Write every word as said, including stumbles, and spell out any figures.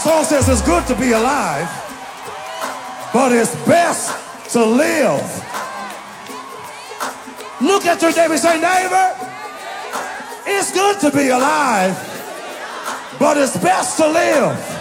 song says it's good to be alive, but it's best to live. Look at your neighbor and say, neighbor, it's good to be alive, but it's best to live.